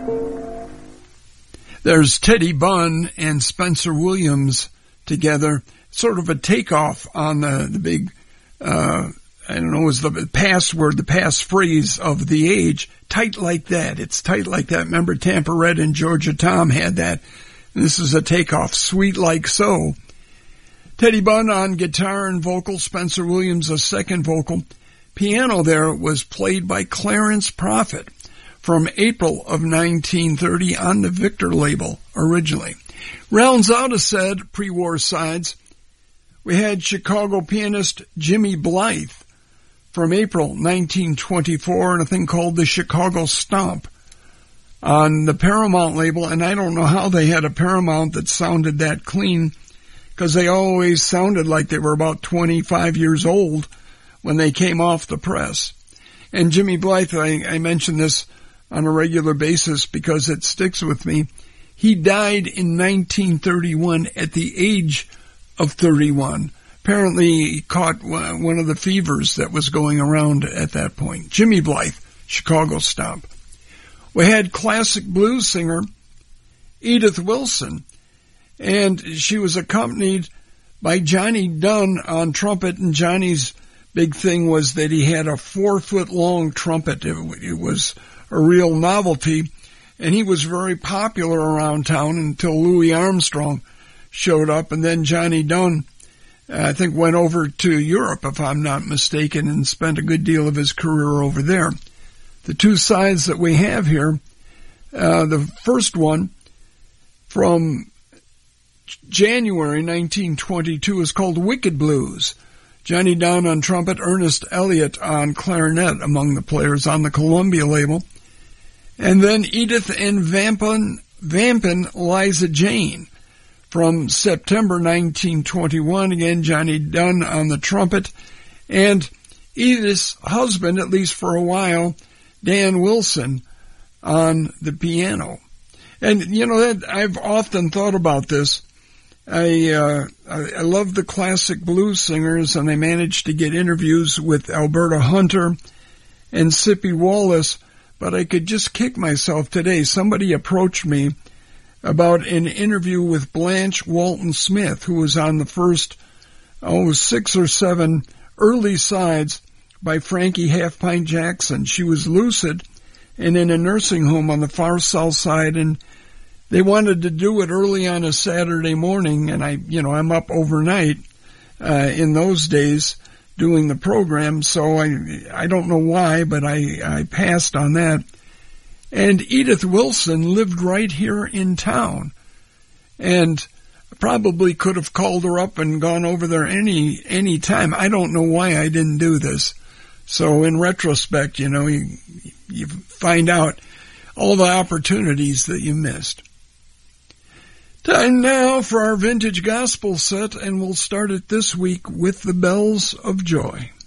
There's Teddy Bunn and Spencer Williams together, sort of a takeoff on the big, I don't know, was the password, the passphrase of the age, tight like that. It's tight like that. Remember Tampa Red and Georgia Tom had that. And this is a takeoff, sweet like so. Teddy Bunn on guitar and vocal, Spencer Williams a second vocal. Piano there was played by Clarence Prophet from April of 1930 on the Victor label originally. Rounds out a set pre-war sides. We had Chicago pianist Jimmy Blythe from April 1924 and a thing called the Chicago Stomp on the Paramount label. And I don't know how they had a Paramount that sounded that clean, because they always sounded like they were about 25 years old when they came off the press. And Jimmy Blythe, I mention this on a regular basis because it sticks with me. He died in 1931 at the age of 31. Apparently he caught one of the fevers that was going around at that point. Jimmy Blythe, Chicago Stomp. We had classic blues singer Edith Wilson, and she was accompanied by Johnny Dunn on trumpet, and Johnny's big thing was that he had a 4-foot-long trumpet. It was a real novelty, and he was very popular around town until Louis Armstrong showed up, and then Johnny Dunn, I think, went over to Europe, if I'm not mistaken, and spent a good deal of his career over there. The two sides that we have here, the first one from January 1922 is called Wicked Blues. Johnny Dunn on trumpet, Ernest Elliott on clarinet among the players on the Columbia label. And then Edith and Vampin Liza Jane from September 1921. Again, Johnny Dunn on the trumpet. And Edith's husband, at least for a while, Dan Wilson, on the piano. And, you know, I've often thought about this. I love the classic blues singers, and I managed to get interviews with Alberta Hunter and Sippy Wallace, but I could just kick myself today. Somebody approached me about an interview with Blanche Walton Smith, who was on the first, 6 or 7 early sides by Frankie Half-Pint Jackson. She was lucid and in a nursing home on the far south side, and they wanted to do it early on a Saturday morning, and I'm up overnight in those days doing the program, so I don't know why, but I passed on that. And Edith Wilson lived right here in town, and probably could have called her up and gone over there any time. I don't know why I didn't do this. So in retrospect, you find out all the opportunities that you missed. Time now for our vintage gospel set, and we'll start it this week with the Bells of Joy.